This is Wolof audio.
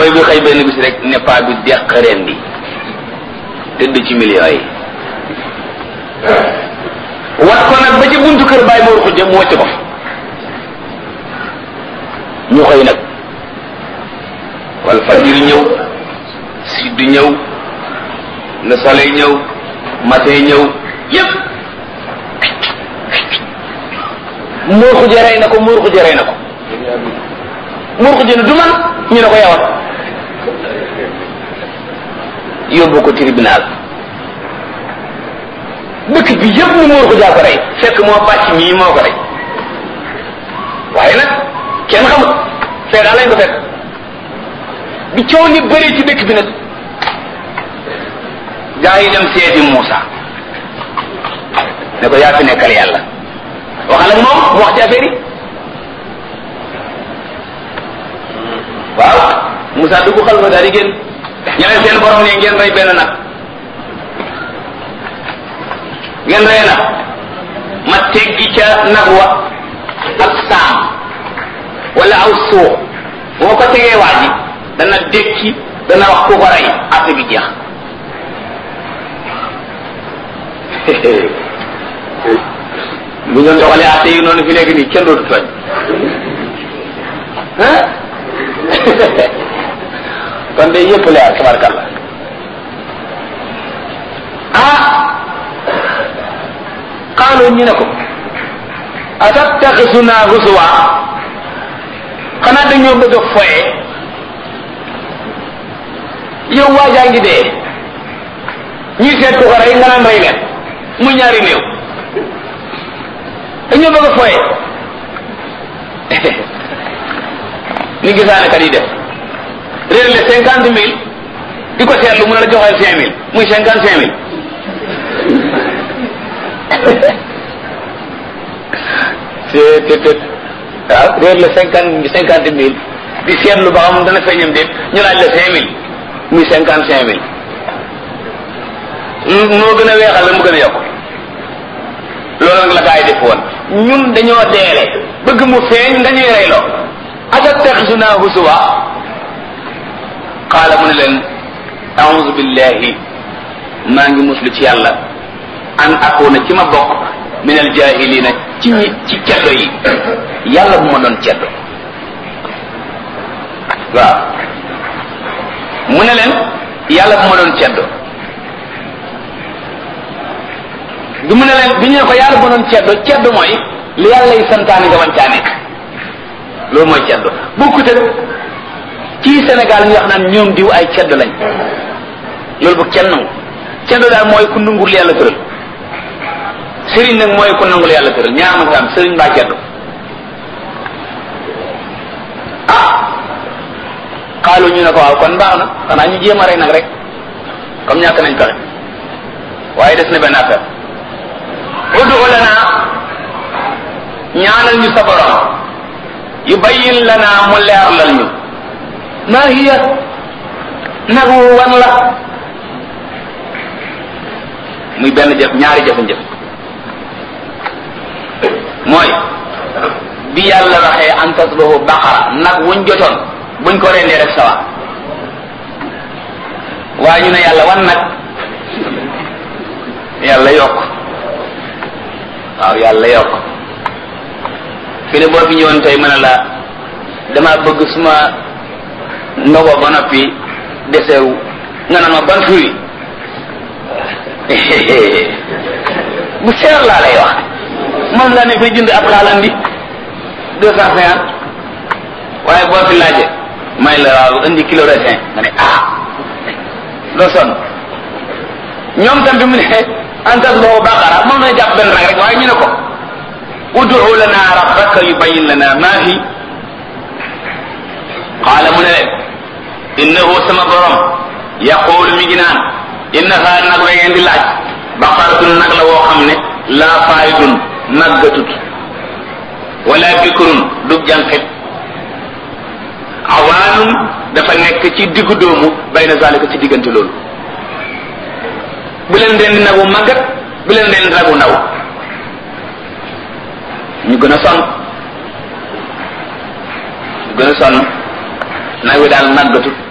booy bi xëy benn bis rek ne paa bi deq ren di tëdd ci millions yi wat ko nag ba ci buntu kër bàyyi ma war ko jëm mu wàcc ko ñu xëy nag wal fajir ñëw sud ñëw le soleil ñëw matin ñëw yépp muur ko jërey na ko muur ko jërey na ko muur ko jëne du man ñu ne ko yawat yóbbu ko tribunal dëkk bi yëpp ni muur ko jaa ko rey fekk moo bàcc mii moo ko rey waaye nag kenn xamut fee daal lañ ko fekk bi coow ni bëri ci dëkk bi nag gaa yi dem seeti Muusa ne ko yaa fi nekkal yàlla waxal ak moom mu wax ci affaire yi waaw Muusa dugg xal fa daal di génn ñeneen seen borom ne ngeen rey benn nag ngeen rey nag ma teggi ca nag wa ak saam wala aw suux boo ko tegee waa ji dana dékki dana wax ku ko rey affaire bi jeex bu ñu doxalee atte yi noonu fi léegi nii kenn dootu tooñ kon de yëpp leer tabarkalla qaalu ñu ne ko atattaxisuna huzuwa xanaa dañoo bëgg a foye yow waajaa ngi dee ñuy seet ku ko rey nga naan rey leen muy ñaari néew dañoo bëgg a foye ni gisaane kat yi def réer le 50,000 di ko seetlu mu ne la joxeel 5,000 muy 55,000 waaw réer le 50,000 di seetlu ba xam dana feeñam déet ñu laaj la 5,000 muy 55,000 moo gën a weexal la mu gën a yokk loolu nag la gaa yi def woon ñun dañoo deele bëgg mu feeñ nga ñuy reyloo atattaxisuna huzuwa qaala mu ne leen a'udhu billahi maa ngi muslu ci yàlla an akuna ci ma bokk min al jahilina ci ceddo yi yàlla bu ma doon ceddo waaw mu ne leen yàlla bu ma doon ceddo bi mu ne leen bi ñu ne ko yàlla bu ma doon ceddo mooy li yàlla yi santaani nga wañ caa nekk loolu mooy ceddo bokkut ak ci Sénégal ñu wax naan ñoom diw ay ceddo lañ loolu bu kenn nangu ceddo daal mooy ku nangul yàlla tëral sëriñ nag mooy ku nangul yàlla tëral ñaar ma ko am sëriñ mbaa ceddo xaalu ñu ne ko waaw kon baax na xanaa ñu jéem a rey nag rek comme ñàkk nañ pexe waaye des na benn affaire ud'u lana ñaanal ñu sa borom yubayyin lana mu leerlal ñu maa hiya nagu wan la muy benn jëf ñaari jëf-jëf mooy bi yàlla waxee an tasbahu baqara nag wuñ jotoon buñ ko rendee rek sawa waaye ñu ne yàlla wan nag yàlla yokk waaw yàlla yokk fi ne boo fi ñëwoon tey mën a la dama bëgg suma ndogo ba noppi desewu nga naan ma ban fruit bu seer laa lay wax moom laa ne fay jënd ab xaalan bi 250 waaye boo fi laaje may la waaw indi kilo raisin nga ne doo sonn ñoom tam bi mu ne antas boobu baqara moom na jàpp benn rek waaye ñu ne ko ud'u lana rabbaka yubayyin lana ma hi qaala mu ne leen innahu sama borom yaqulu mi ngi naan innaha nag la ngeen di laaj baqaratun nag la woo xam ne laa faayidun màggatut wala bikrun du jànqit awaanun dafa nekk ci diggu doomu bayna zalika ci diggante loolu bu leen den di nagu màggat bu leen den di nagu ndaw ñu gën a sonn nag wi daal màggatut